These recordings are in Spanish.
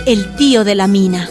el tío de la mina.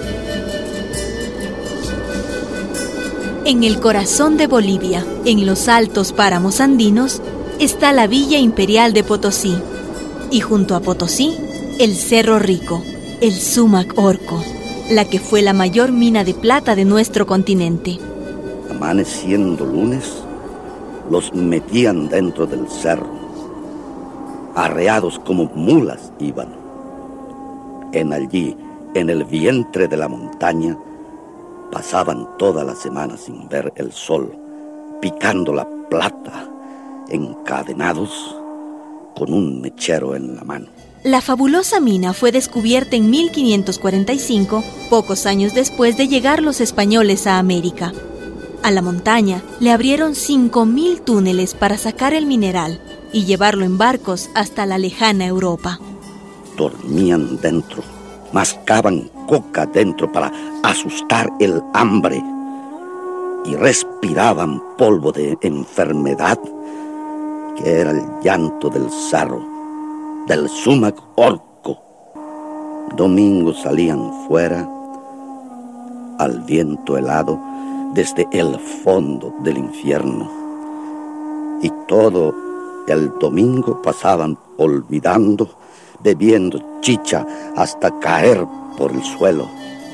En el corazón de Bolivia, en los altos páramos andinos, está la Villa Imperial de Potosí. Y junto a Potosí, el Cerro Rico, el Sumac Orco, la que fue la mayor mina de plata de nuestro continente. Amaneciendo lunes, los metían dentro del cerro. Arreados como mulas iban. Allí, en el vientre de la montaña, pasaban toda la semana sin ver el sol, picando la plata, encadenados con un mechero en la mano. La fabulosa mina fue descubierta en 1545, pocos años después de llegar los españoles a América. A la montaña le abrieron 5.000 túneles para sacar el mineral y llevarlo en barcos hasta la lejana Europa. Dormían dentro, mascaban coca dentro para asustar el hambre y respiraban polvo de enfermedad, que era el llanto del cerro, del Sumac Orco. Domingos salían fuera al viento helado desde el fondo del infierno, y todo el domingo pasaban olvidando, bebiendo chicha hasta caer por el suelo.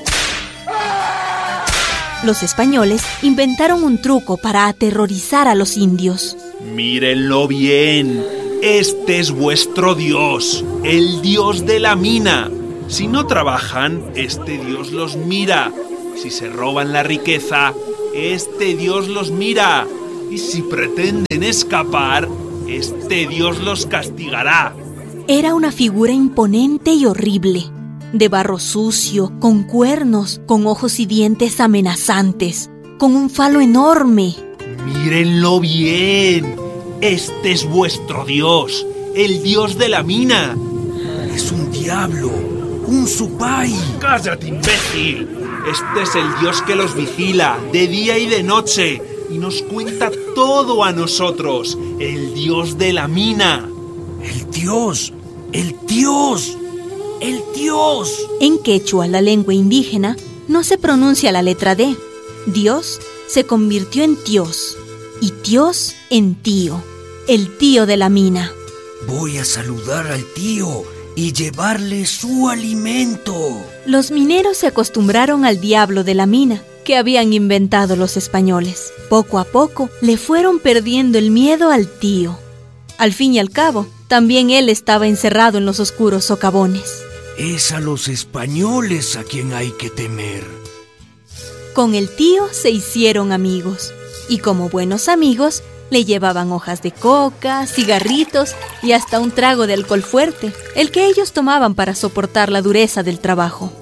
Los españoles inventaron un truco para aterrorizar a los indios. Mírenlo bien, este es vuestro Dios, el Dios de la mina. Si no trabajan, este Dios los mira. Si se roban la riqueza, este Dios los mira. Y si pretenden escapar, este Dios los castigará. Era una figura imponente y horrible, de barro sucio, con cuernos, con ojos y dientes amenazantes, con un falo enorme. Mírenlo bien, este es vuestro Dios, el Dios de la mina. Es un diablo, un supay. ¡Cállate, imbécil! Este es el Dios que los vigila de día y de noche y nos cuenta todo a nosotros, el Dios de la mina. ¡El Dios! ¡El Dios! ¡El Dios! En quechua, la lengua indígena, no se pronuncia la letra D. Dios se convirtió en Tios y Tios en tío, el tío de la mina. Voy a saludar al tío y llevarle su alimento. Los mineros se acostumbraron al diablo de la mina que habían inventado los españoles. Poco a poco le fueron perdiendo el miedo al tío. Al fin y al cabo, también él estaba encerrado en los oscuros socavones. Es a los españoles a quien hay que temer. Con el tío se hicieron amigos, y como buenos amigos, le llevaban hojas de coca, cigarritos y hasta un trago de alcohol fuerte, el que ellos tomaban para soportar la dureza del trabajo.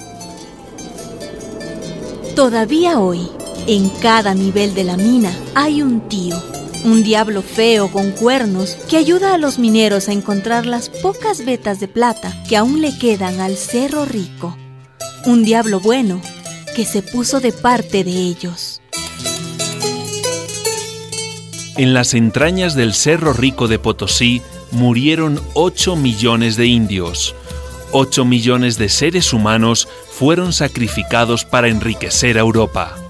Todavía hoy, en cada nivel de la mina, hay un tío, un diablo feo con cuernos que ayuda a los mineros a encontrar las pocas vetas de plata que aún le quedan al Cerro Rico. Un diablo bueno que se puso de parte de ellos. En las entrañas del Cerro Rico de Potosí murieron 8 millones de indios. 8 millones de seres humanos fueron sacrificados para enriquecer a Europa.